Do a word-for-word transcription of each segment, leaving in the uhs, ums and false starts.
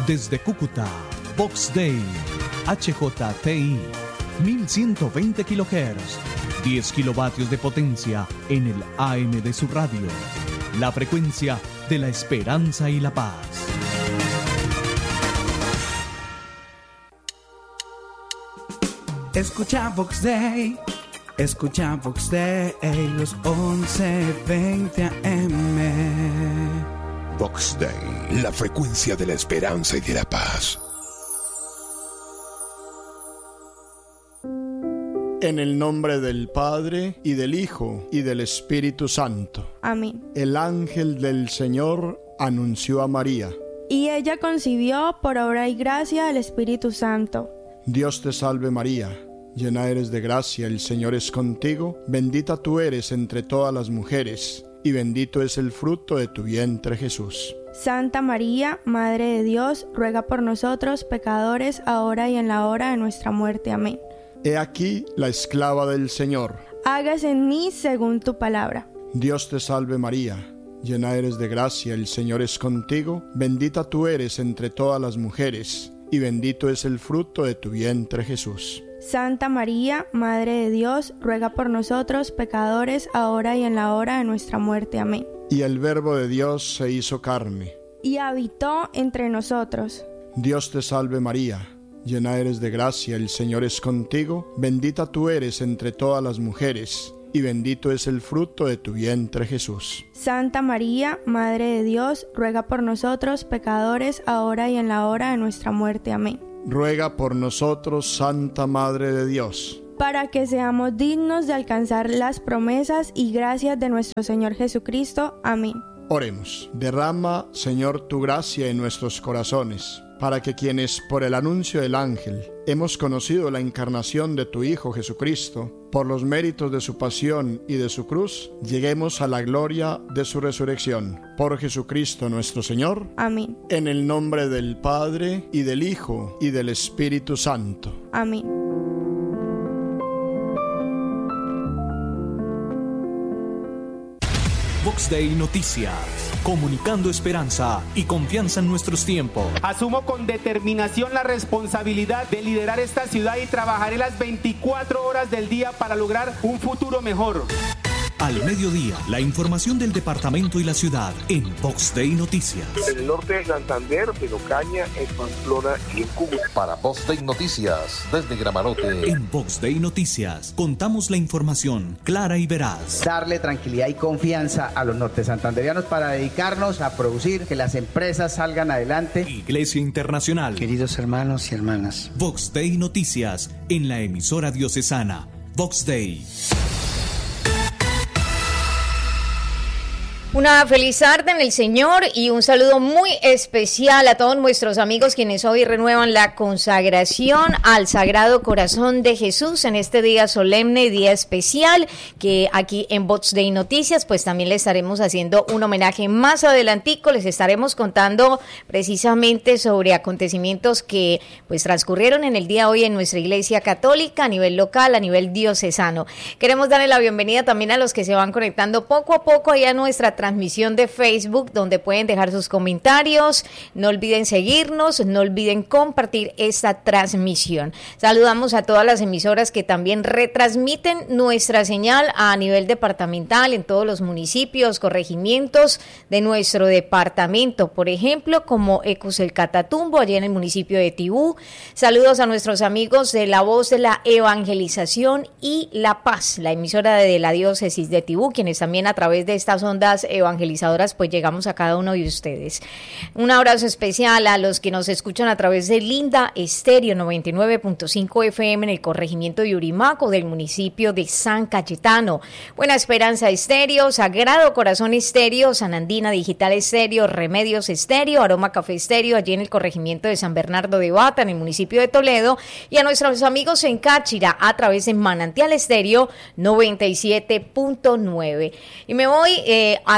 Desde Cúcuta, Vox Day, H J T I, mil ciento veinte kilohertz, diez kilovatios de potencia en el A M de su radio. La frecuencia de la esperanza y la paz. Escucha Vox Day, escucha Vox Day, los once veinte A M. Vox Day, la frecuencia de la esperanza y de la paz. En el nombre del Padre, y del Hijo, y del Espíritu Santo. Amén. El ángel del Señor anunció a María. Y ella concibió por obra y gracia del Espíritu Santo. Dios te salve María, llena eres de gracia, el Señor es contigo, bendita tú eres entre todas las mujeres, y bendito es el fruto de tu vientre Jesús. Santa María, Madre de Dios, ruega por nosotros pecadores, ahora y en la hora de nuestra muerte. Amén. He aquí la esclava del Señor. Hágase en mí según tu palabra. Dios te salve María, llena eres de gracia, el Señor es contigo, bendita tú eres entre todas las mujeres, y bendito es el fruto de tu vientre Jesús. Santa María, Madre de Dios, ruega por nosotros pecadores, ahora y en la hora de nuestra muerte. Amén. Y el Verbo de Dios se hizo carne, y habitó entre nosotros. Dios te salve María, llena eres de gracia, el Señor es contigo, bendita tú eres entre todas las mujeres, y bendito es el fruto de tu vientre Jesús. Santa María, Madre de Dios, ruega por nosotros pecadores, ahora y en la hora de nuestra muerte. Amén. Ruega por nosotros, Santa Madre de Dios, para que seamos dignos de alcanzar las promesas y gracias de nuestro Señor Jesucristo. Amén. Oremos. Derrama, Señor, tu gracia en nuestros corazones, para que quienes por el anuncio del ángel hemos conocido la encarnación de tu Hijo Jesucristo, por los méritos de su pasión y de su cruz, lleguemos a la gloria de su resurrección. Por Jesucristo nuestro Señor. Amén. En el nombre del Padre, y del Hijo, y del Espíritu Santo. Amén. Vox Day Noticias, comunicando esperanza y confianza en nuestros tiempos. Asumo con determinación la responsabilidad de liderar esta ciudad y trabajaré las veinticuatro horas del día para lograr un futuro mejor. Al mediodía, la información del departamento y la ciudad en Vox Day Noticias. En el norte de Santander, de Ocaña, en Pamplona y en Cúcuta. Para Vox Day Noticias, desde Gramarote. En Vox Day Noticias, contamos la información clara y veraz. Darle tranquilidad y confianza a los norte santanderianos para dedicarnos a producir, que las empresas salgan adelante. Iglesia Internacional. Queridos hermanos y hermanas. Vox Day Noticias, en la emisora diocesana. Vox Day. Una feliz tarde en el Señor y un saludo muy especial a todos nuestros amigos quienes hoy renuevan la consagración al Sagrado Corazón de Jesús en este día solemne, día especial, que aquí en Vox Day Noticias pues también le estaremos haciendo un homenaje más adelantico. Les estaremos contando precisamente sobre acontecimientos que pues transcurrieron en el día de hoy en nuestra Iglesia Católica a nivel local, a nivel diocesano. Queremos darle la bienvenida también a los que se van conectando poco a poco allá a nuestra transmisión de Facebook, donde pueden dejar sus comentarios. No olviden seguirnos, no olviden compartir esta transmisión. Saludamos a todas las emisoras que también retransmiten nuestra señal a nivel departamental en todos los municipios, corregimientos de nuestro departamento, por ejemplo, como Ecos el Catatumbo, allí en el municipio de Tibú. Saludos a nuestros amigos de La Voz de la Evangelización y La Paz, la emisora de la diócesis de Tibú, quienes también a través de estas ondas evangelizadoras pues llegamos a cada uno de ustedes. Un abrazo especial a los que nos escuchan a través de Linda Estéreo noventa y nueve punto cinco F M en el corregimiento de Urimaco del municipio de San Cayetano, Buena Esperanza Estéreo, Sagrado Corazón Estéreo, San Andina Digital Estéreo, Remedios Estéreo, Aroma Café Estéreo allí en el corregimiento de San Bernardo de Bata en el municipio de Toledo, y a nuestros amigos en Cáchira a través de Manantial Estéreo noventa y siete punto nueve. Y me voy eh, a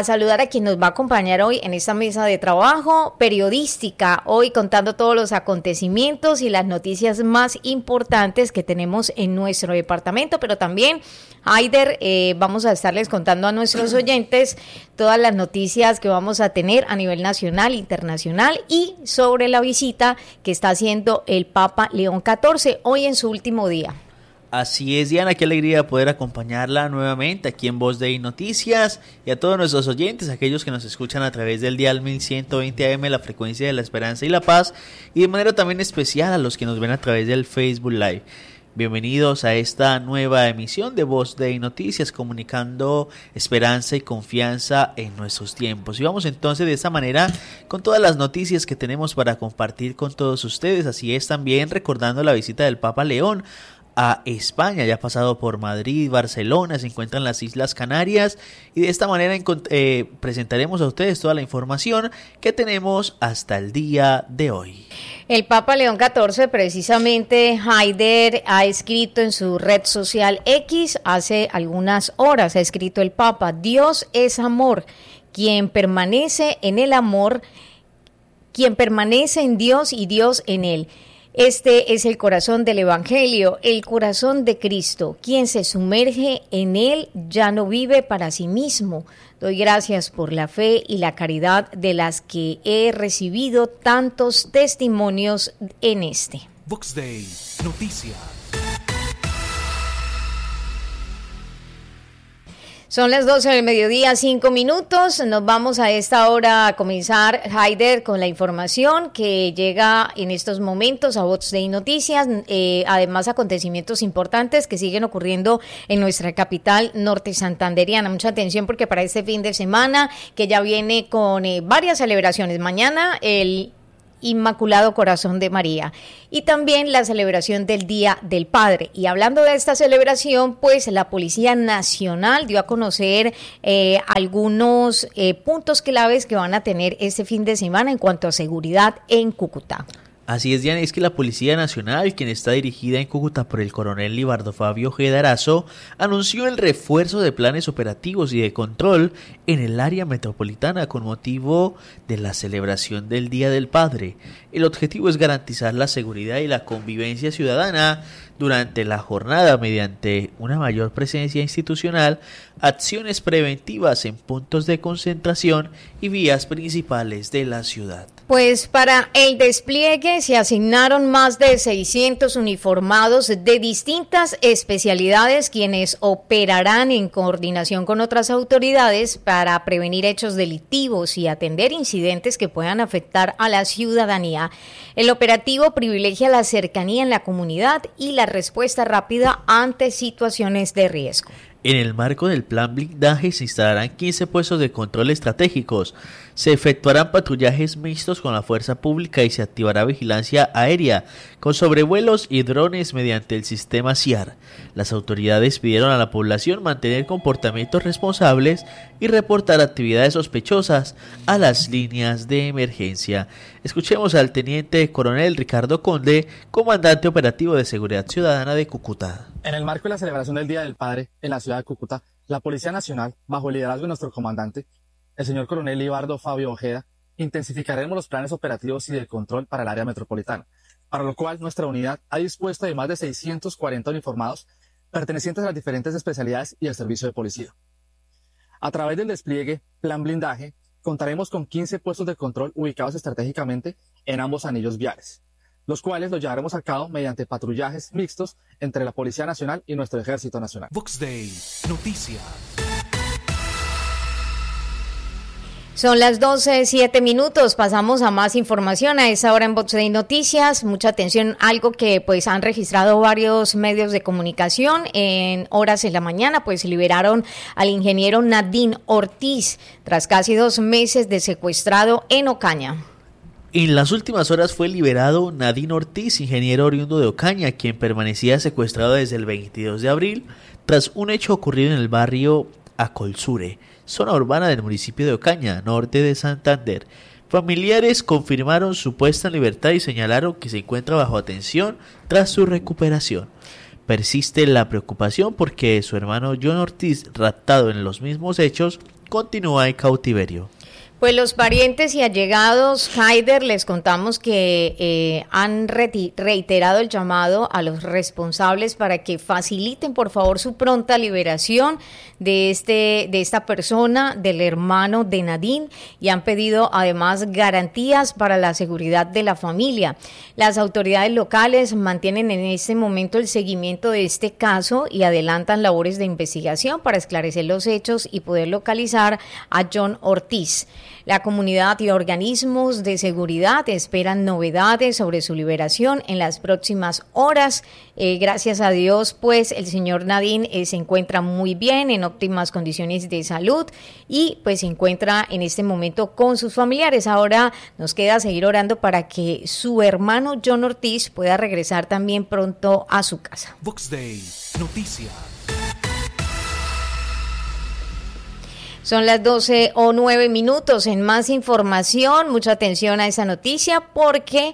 saludar a quien nos va a acompañar hoy en esta mesa de trabajo periodística, hoy contando todos los acontecimientos y las noticias más importantes que tenemos en nuestro departamento, pero también, Haider, eh, vamos a estarles contando a nuestros oyentes todas las noticias que vamos a tener a nivel nacional, internacional y sobre la visita que está haciendo el Papa León catorce hoy en su último día. Así es, Diana, qué alegría poder acompañarla nuevamente aquí en Voz de Noticias y a todos nuestros oyentes, aquellos que nos escuchan a través del dial mil ciento veinte A M, la frecuencia de la esperanza y la paz, y de manera también especial a los que nos ven a través del Facebook Live. Bienvenidos a esta nueva emisión de Voz de Noticias, comunicando esperanza y confianza en nuestros tiempos. Y vamos entonces de esta manera con todas las noticias que tenemos para compartir con todos ustedes. Así es, también recordando la visita del Papa León a España, ya ha pasado por Madrid, Barcelona, se encuentra en las Islas Canarias, y de esta manera eh, presentaremos a ustedes toda la información que tenemos hasta el día de hoy. El Papa León catorce, precisamente, Haider, ha escrito en su red social X hace algunas horas, ha escrito el Papa: Dios es amor, quien permanece en el amor, quien permanece en Dios y Dios en él. Este es el corazón del Evangelio, el corazón de Cristo. Quien se sumerge en él ya no vive para sí mismo. Doy gracias por la fe y la caridad de las que he recibido tantos testimonios en este. Vox Day, noticias. Son las doce del mediodía, cinco minutos. Nos vamos a esta hora a comenzar, Haider, con la información que llega en estos momentos a Vox Day Noticias. Eh, además, acontecimientos importantes que siguen ocurriendo en nuestra capital norte santanderiana. Mucha atención porque para este fin de semana, que ya viene con eh, varias celebraciones. Mañana, el Inmaculado Corazón de María, y también la celebración del Día del Padre. Y hablando de esta celebración, pues la Policía Nacional dio a conocer eh, algunos eh, puntos claves que van a tener este fin de semana en cuanto a seguridad en Cúcuta. Así es, Diana, es que la Policía Nacional, quien está dirigida en Cúcuta por el coronel Libardo Fabio Ojeda Arazo, anunció el refuerzo de planes operativos y de control en el área metropolitana con motivo de la celebración del Día del Padre. El objetivo es garantizar la seguridad y la convivencia ciudadana durante la jornada mediante una mayor presencia institucional, acciones preventivas en puntos de concentración y vías principales de la ciudad. Pues para el despliegue se asignaron más de seiscientos uniformados de distintas especialidades, quienes operarán en coordinación con otras autoridades para prevenir hechos delictivos y atender incidentes que puedan afectar a la ciudadanía. El operativo privilegia la cercanía en la comunidad y la respuesta rápida ante situaciones de riesgo. En el marco del plan blindaje se instalarán quince puestos de control estratégicos, se efectuarán patrullajes mixtos con la fuerza pública y se activará vigilancia aérea con sobrevuelos y drones mediante el sistema S I A R. Las autoridades pidieron a la población mantener comportamientos responsables y reportar actividades sospechosas a las líneas de emergencia. Escuchemos al teniente coronel Ricardo Conde, comandante operativo de seguridad ciudadana de Cúcuta. En el marco de la celebración del Día del Padre en la ciudad de Cúcuta, la Policía Nacional, bajo el liderazgo de nuestro comandante, el señor coronel Libardo Fabio Ojeda, intensificaremos los planes operativos y de control para el área metropolitana, para lo cual nuestra unidad ha dispuesto de más de seiscientos cuarenta uniformados pertenecientes a las diferentes especialidades y el servicio de policía. A través del despliegue Plan Blindaje, contaremos con quince puestos de control ubicados estratégicamente en ambos anillos viales, los cuales los llevaremos a cabo mediante patrullajes mixtos entre la Policía Nacional y nuestro Ejército Nacional. Vox Day, noticias. Son las doce, siete minutos, pasamos a más información a esa hora en Vox Day Noticias. Mucha atención, algo que pues han registrado varios medios de comunicación en horas en la mañana, pues liberaron al ingeniero Nadine Ortiz tras casi dos meses de secuestrado en Ocaña. En las últimas horas fue liberado Nadine Ortiz, ingeniero oriundo de Ocaña, quien permanecía secuestrado desde el veintidós de abril tras un hecho ocurrido en el barrio Acolsure, zona urbana del municipio de Ocaña, norte de Santander. Familiares confirmaron su puesta en libertad y señalaron que se encuentra bajo atención tras su recuperación. Persiste la preocupación porque su hermano John Ortiz, raptado en los mismos hechos, continúa en cautiverio. Pues los parientes y allegados, Haider, les contamos que eh, han reti- reiterado el llamado a los responsables para que faciliten por favor su pronta liberación de este de esta persona, del hermano de Nadine, y han pedido además garantías para la seguridad de la familia. Las autoridades locales mantienen en este momento el seguimiento de este caso y adelantan labores de investigación para esclarecer los hechos y poder localizar a John Ortiz. La comunidad y organismos de seguridad esperan novedades sobre su liberación en las próximas horas. Eh, gracias a Dios, pues el señor Nadine eh, se encuentra muy bien, en óptimas condiciones de salud, y pues se encuentra en este momento con sus familiares. Ahora nos queda seguir orando para que su hermano John Ortiz pueda regresar también pronto a su casa. Vox Day, noticias. Son las doce o nueve minutos. En más información, mucha atención a esa noticia, porque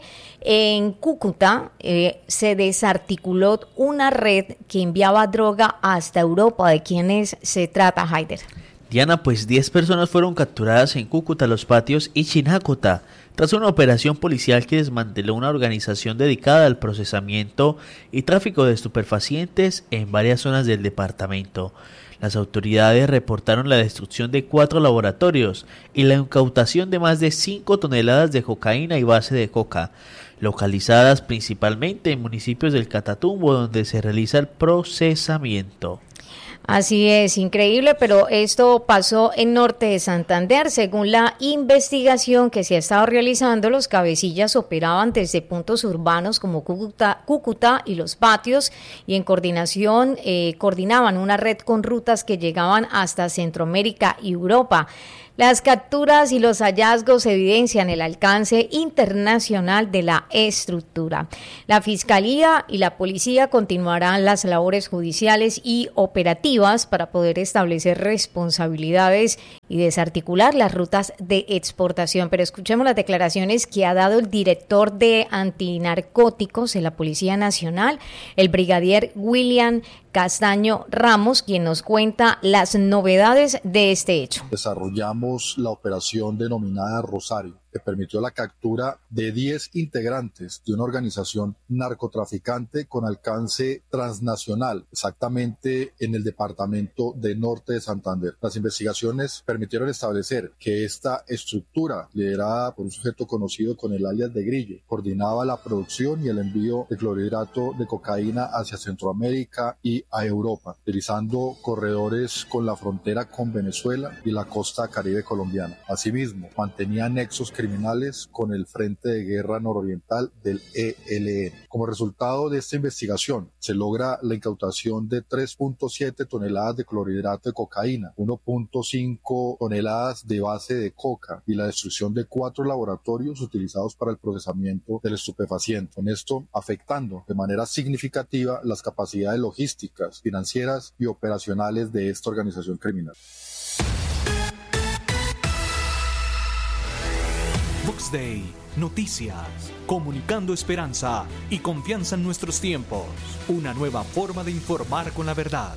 en Cúcuta eh, se desarticuló una red que enviaba droga hasta Europa. ¿De quiénes se trata, Haider? Diana, pues diez personas fueron capturadas en Cúcuta, Los Patios y Chinácota, tras una operación policial que desmanteló una organización dedicada al procesamiento y tráfico de estupefacientes en varias zonas del departamento. Las autoridades reportaron la destrucción de cuatro laboratorios y la incautación de más de cinco toneladas de cocaína y base de coca, localizadas principalmente en municipios del Catatumbo, donde se realiza el procesamiento. Así es, increíble, pero esto pasó en norte de Santander. Según la investigación que se ha estado realizando, los cabecillas operaban desde puntos urbanos como Cúcuta, Cúcuta y Los Patios, y en coordinación eh, coordinaban una red con rutas que llegaban hasta Centroamérica y Europa. Las capturas y los hallazgos evidencian el alcance internacional de la estructura. La Fiscalía y la Policía continuarán las labores judiciales y operativas para poder establecer responsabilidades y desarticular las rutas de exportación. Pero escuchemos las declaraciones que ha dado el director de antinarcóticos de la Policía Nacional, el brigadier William Castaño Ramos, quien nos cuenta las novedades de este hecho. Desarrollamos la operación denominada Rosario, que permitió la captura de diez integrantes de una organización narcotraficante con alcance transnacional, exactamente en el departamento de Norte de Santander. Las investigaciones permitieron establecer que esta estructura, liderada por un sujeto conocido con el alias de Grillo, coordinaba la producción y el envío de clorhidrato de cocaína hacia Centroamérica y a Europa, utilizando corredores con la frontera con Venezuela y la costa caribe colombiana. Asimismo, mantenía nexos criminales con el Frente de Guerra Nororiental del E L N. Como resultado de esta investigación, se logra la incautación de tres punto siete toneladas de clorhidrato de cocaína, uno punto cinco toneladas de base de coca y la destrucción de cuatro laboratorios utilizados para el procesamiento del estupefaciente. Con esto, afectando de manera significativa las capacidades logísticas, financieras y operacionales de esta organización criminal. Vox Day, noticias, comunicando esperanza y confianza en nuestros tiempos. Una nueva forma de informar con la verdad.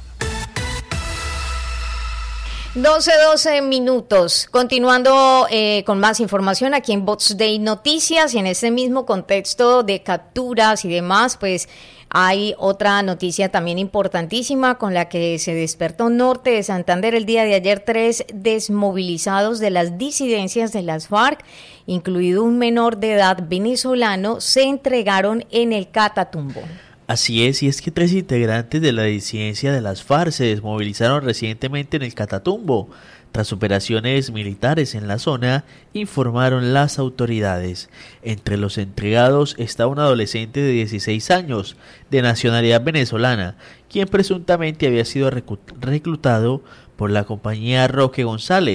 doce, doce minutos. Continuando eh, con más información aquí en Vox Day Noticias, y en este mismo contexto de capturas y demás, pues hay otra noticia también importantísima con la que se despertó norte de Santander el día de ayer. Tres desmovilizados de las disidencias de las FARC, incluido un menor de edad venezolano, se entregaron en el Catatumbo. Así es, y es que tres integrantes de la disidencia de las FARC se desmovilizaron recientemente en el Catatumbo. Tras operaciones militares en la zona, informaron las autoridades. Entre los entregados está un adolescente de dieciséis años, de nacionalidad venezolana, quien presuntamente había sido reclutado por la compañía Roque González,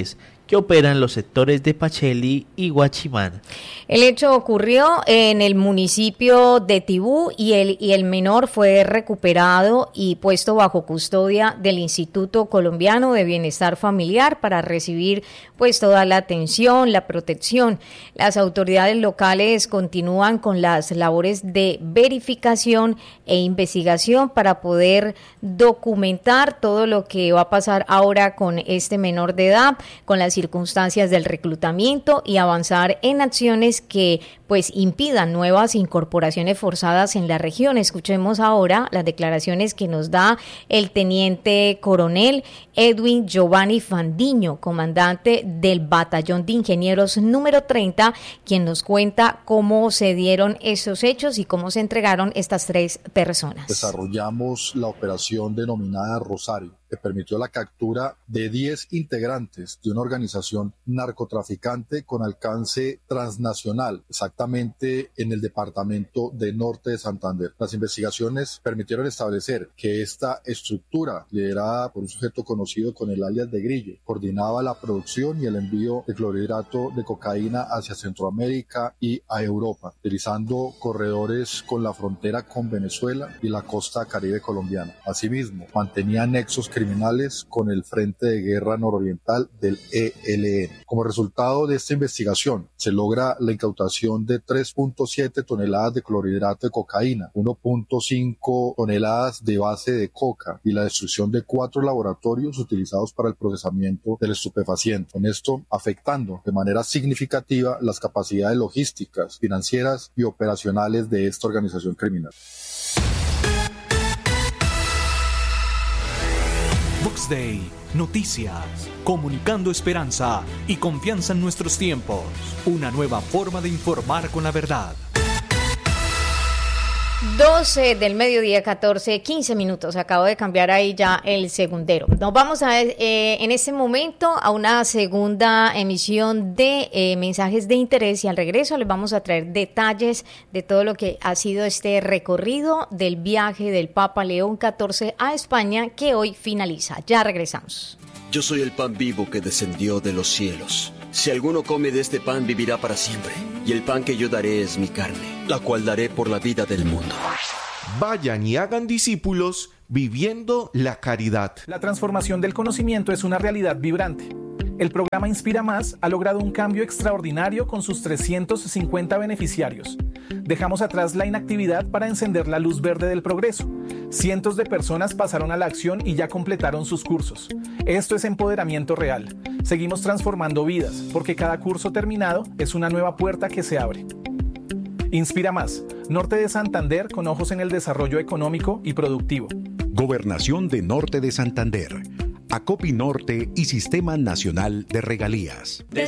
que opera en los sectores de Pacheli y Guachimán. El hecho ocurrió en el municipio de Tibú y el, y el menor fue recuperado y puesto bajo custodia del Instituto Colombiano de Bienestar Familiar para recibir pues toda la atención, la protección. Las autoridades locales continúan con las labores de verificación e investigación para poder documentar todo lo que va a pasar ahora con este menor de edad, con las circunstancias del reclutamiento y avanzar en acciones que pues impidan nuevas incorporaciones forzadas en la región. Escuchemos ahora las declaraciones que nos da el teniente coronel Edwin Giovanni Fandiño, comandante del batallón de ingenieros número treinta, quien nos cuenta cómo se dieron esos hechos y cómo se entregaron estas tres personas. Desarrollamos la operación denominada Rosario, que permitió la captura de diez integrantes de una organización narcotraficante con alcance transnacional, exactamente en el departamento de Norte de Santander. Las investigaciones permitieron establecer que esta estructura, liderada por un sujeto conocido con el alias de Grillo, coordinaba la producción y el envío de clorhidrato de cocaína hacia Centroamérica y a Europa, utilizando corredores con la frontera con Venezuela y la costa caribe colombiana. Asimismo, mantenía nexos criminales con el Frente de Guerra Nororiental del E L N. Como resultado de esta investigación, se logra la incautación de tres punto siete toneladas de clorhidrato de cocaína, uno punto cinco toneladas de base de coca y la destrucción de cuatro laboratorios utilizados para el procesamiento del estupefaciente. Con esto, afectando de manera significativa las capacidades logísticas, financieras y operacionales de esta organización criminal. Vox Day, noticias, comunicando esperanza y confianza en nuestros tiempos. Una nueva forma de informar con la verdad. doce del mediodía, catorce, quince minutos. Acabo de cambiar ahí ya el segundero. Nos vamos a eh, en este momento a una segunda emisión de eh, mensajes de interés y al regreso les vamos a traer detalles de todo lo que ha sido este recorrido del viaje del Papa León catorce a España que hoy finaliza. Ya regresamos. Yo soy el pan vivo que descendió de los cielos. Si alguno come de este pan, vivirá para siempre. Y el pan que yo daré es mi carne, la cual daré por la vida del mundo. Vayan y hagan discípulos viviendo la caridad. La transformación del conocimiento es una realidad vibrante. El programa Inspira Más ha logrado un cambio extraordinario con sus trescientos cincuenta beneficiarios. Dejamos atrás la inactividad para encender la luz verde del progreso. Cientos de personas pasaron a la acción y ya completaron sus cursos. Esto es empoderamiento real. Seguimos transformando vidas, porque cada curso terminado es una nueva puerta que se abre. Inspira Más, Norte de Santander con ojos en el desarrollo económico y productivo. Gobernación de Norte de Santander, Acopi Norte y Sistema Nacional de Regalías.